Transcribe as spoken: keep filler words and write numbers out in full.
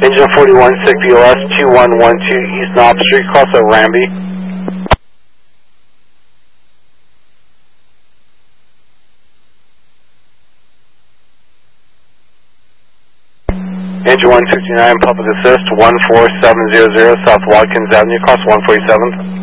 Engine forty-one, sick V L S two one one two East Knob Street, cross over Ramby. Engine one sixty-nine, public assist, one four seven zero zero South Watkins Avenue, cross one forty-seventh.